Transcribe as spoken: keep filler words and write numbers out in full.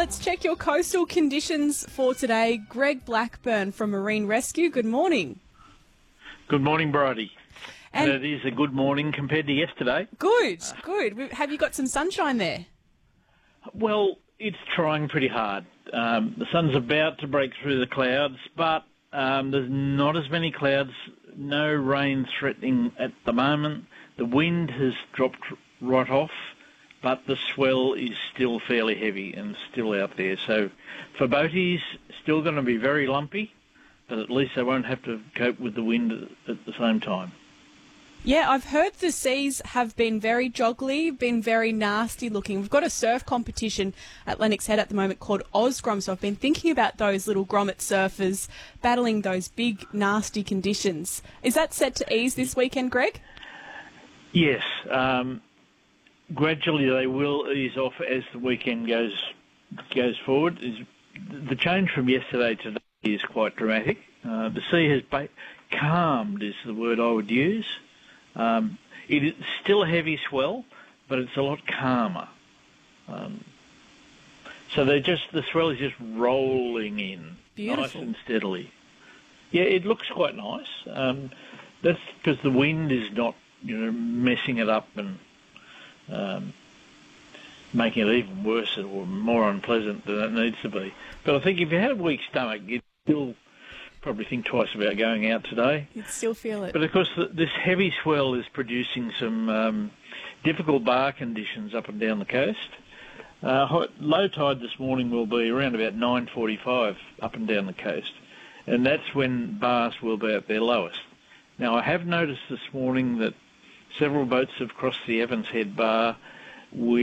Let's check your coastal conditions for today. Greg Blackburn from Marine Rescue, good morning. Good morning, Bridie. And And it is a good morning compared to yesterday. Good, good. Have you got some sunshine there? Well, it's trying pretty hard. Um, the sun's about to break through the clouds, but um, there's not as many clouds, no rain threatening at the moment. The wind has dropped right off, but the swell is still fairly heavy and still out there. So for boaties, still going to be very lumpy, but at least they won't have to cope with the wind at the same time. Yeah, I've heard the seas have been very joggly, been very nasty looking. We've got a surf competition at Lennox Head at the moment called Osgrom, so I've been thinking about those little grommet surfers battling those big, nasty conditions. Is that set to ease this weekend, Greg? Yes. Um, gradually they will ease off as the weekend goes goes forward. The change from yesterday to today is quite dramatic. Uh, the sea has ba- calmed is the word I would use. Um, it is still a heavy swell, but it's a lot calmer. Um, so they just the swell is just rolling in, Beautiful. nice and steadily. Yeah, it looks quite nice. Um, that's because the wind is not, you know, messing it up and um, making it even worse or more unpleasant than it needs to be. But I think if you had a weak stomach, you'd still probably think twice about going out today. You'd still feel it. But of course, the, this heavy swell is producing some um, difficult bar conditions up and down the coast. Uh, hot, low tide this morning will be around about nine forty-five up and down the coast, and that's when bars will be at their lowest. Now, I have noticed this morning that several boats have crossed the Evans Head Bar with